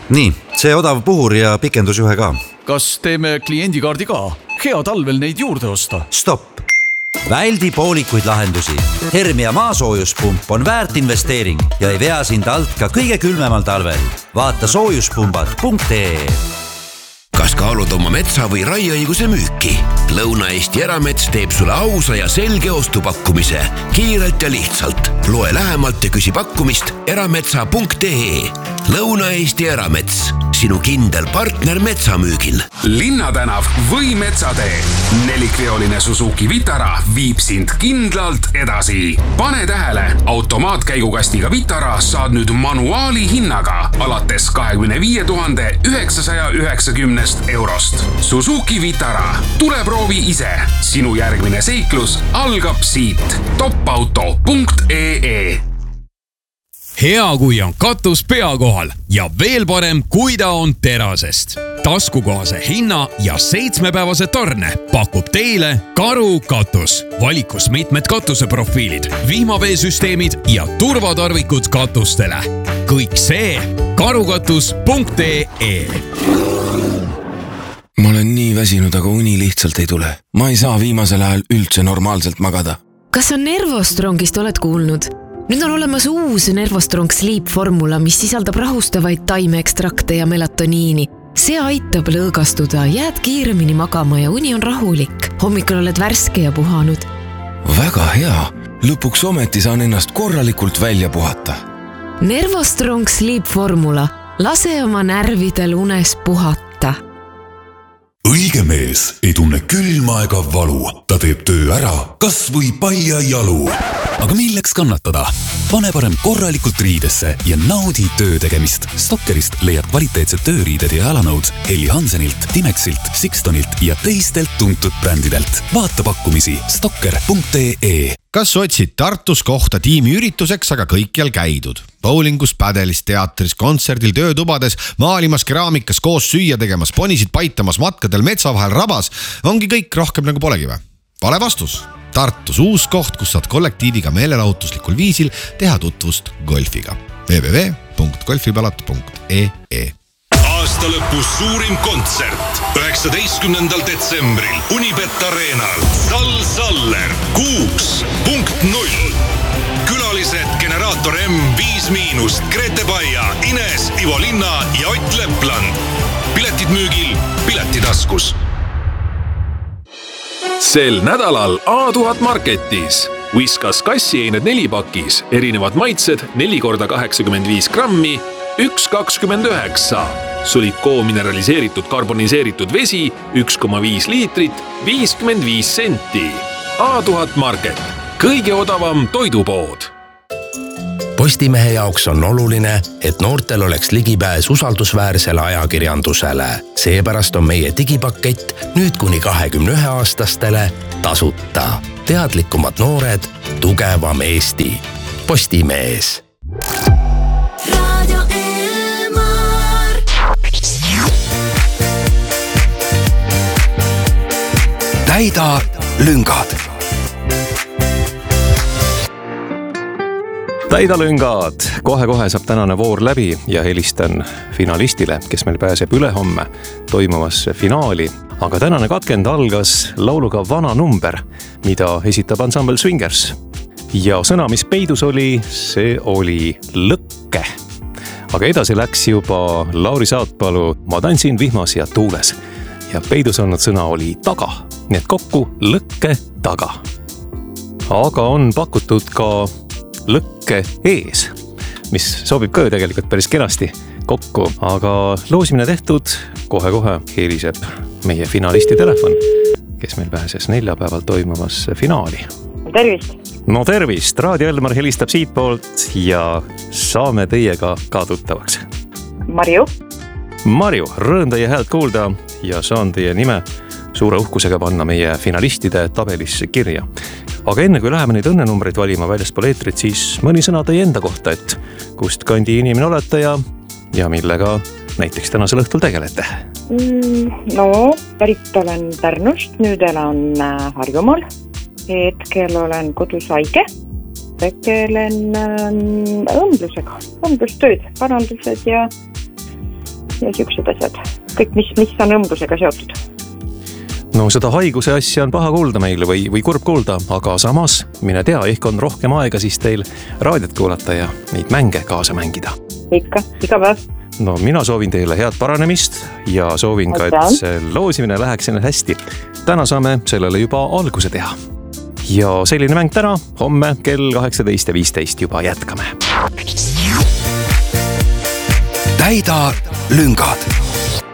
Nii, see odav puhur ja pikendusjuhe ka. Kas teeme kliendikaardi ka? Hea talvel neid juurde osta. Stopp! Väldi poolikuid lahendusi. Hermia maasoojuspump on väärt investeering ja ei vea sind alt ka kõige külmemal talvel. Vaata soojuspumbad.ee. Kas kaalud oma metsa või raieõiguse müüki? Lõuna-Eesti Eramets teeb sulle ausa ja selge ostupakkumise. Kiirelt ja lihtsalt. Loe lähemalt ja küsi pakkumist erametsa.ee. Lõuna-Eesti Eramets. Sinu kindel partner metsamüügil. Linnatänav või Metsatee. 4-veoline Suzuki Vitara viib sind kindlalt edasi. Pane tähele, automaatkäigukastiga Vitara saad nüüd manuaali hinnaga alates 25 990 eurost. Suzuki Vitara. Tule proovi ise. Sinu järgmine seiklus algab siit. topauto.ee. Hea, kui on katus pea kohal ja veel parem, kui ta on terasest. Taskukohase hinna ja 7-päevase tarne pakub teile Karu katus. Valikus mitmed katuseprofiilid, vihmaveesüsteemid ja turvatarvikud katustele. Kõik see karukatus.ee. Ma olen nii väsinud, aga uni lihtsalt ei tule. Ma ei saa viimasel ajal üldse normaalselt magada. Kas on Nervostrongist oled kuulnud? Nüüd on olemas uus Nervostrong Sleep formula, mis sisaldab rahustavaid taimeekstrakte ja melatoniini. See aitab lõõgastuda, jääd kiiremini magama ja uni on rahulik. Hommikul oled värske ja puhanud. Väga hea. Lõpuks ometi saan ennast korralikult välja puhata. Nervostrong Sleep formula. Lase oma närvidel unes puhata. Õige mees ei tunne külma ega valu. Ta teeb töö ära, kas või paia jalu. Aga milleks kannatada? Pane parem korralikult riidesse ja naudi töö tegemist. Stokkerist leiad kvaliteetsed tööriided ja jalanõud Helly Hansenilt, Timexilt, Sixtonilt ja teistelt tuntud brändidelt. Vaata pakkumisi stokker.ee. Kas otsid Tartus kohta tiimiürituseks, aga kõikjal käidud? Bowlingus, pädelis, teatris, kontserdil, töötubades, maalimas, keraamikas, koos süüa tegemas, ponisid paitamas, matkadel, metsa vahel rabas. Ongi kõik rohkem nagu polegi või? Vale vastus. Tartus uus koht, kus saad kollektiiviga meelelahutuslikul viisil teha tutvust golfiga. www.golfipalatu.ee. Aasta lõpus suurim kontsert 19. detsembril Unibet Arenal. Sal Saller 6.0. Külalised Generaator M, 5-, Grete Baia, Ines, Ivo Linna ja Ott Lepland. Piletid müügil Piletitaskus. Sel nädalal A1000 Marketis. Whiskas kassieined 4-pakis, erinevad maitsed 4x85 grammi, 1,29. Sulikoo mineraliseeritud karboniseeritud vesi 1,5 liitrit, 55 senti. A1000 Market. Kõige odavam toidupood. Postimehe jaoks on oluline, et noortel oleks ligipääs usaldusväärsele ajakirjandusele. Seepärast on meie digipakett nüüd kuni 21-aastastele tasuta. Teadlikumad noored, tugevam Eesti. Postimees. Täida lüngad. Täida lüngad. Kohe saab tänane voor läbi ja helistan finalistile, kes meil pääseb ülehomme toimuvasse finaali. Aga tänane katkend algas lauluga Vana number, mida esitab ansambel Swingers. Ja sõna, mis peidus oli, see oli lõkke. Aga edasi läks juba Lauri Saatpalu Ma tantsin vihmas ja tuules. Ja peidus olnud sõna oli taga. Nii et kokku lõkke taga. Aga on pakutud ka lõkke ees, mis sobib ka ju tegelikult päris kenasti kokku, aga loosimine tehtud, kohe heliseb meie finalisti telefon, kes meil pääses neljapäeval toimuvasse finaali. Tervist! No tervist! Raadio Elmar helistab siit poolt ja saame teiega ka tuttavaks. Marju, rõõm teie häält kuulda ja saan teie nime suure uhkusega panna meie finalistide tabelisse kirja. Aga enne kui läheme neid õnnenumbreid valima väljaspool eetrit, siis mõni sõna teie enda kohta, et kust kandi inimene olete ja millega näiteks tänasel õhtul tegelete? No, pärit olen Pärnust, nüüd elan Harjumaal. Hetkel olen kodus haige. Tegelen õmblusega, õmblustööd, parandused ja siuksed asjad. Kõik, mis on õmblusega seotud. No seda haiguse asja on paha kuulda meile või kurb kuulda, aga samas mine tea, ehk on rohkem aega siis teil raadiot kuulata ja neid mänge kaasa mängida. Ikka, iga päev. No mina soovin teile head paranemist ja soovin ka, et see loosimine läheks enne hästi. Täna saame sellele juba alguse teha. Ja selline mäng täna, homme kell 18:15 juba jätkame. Täida lüngad.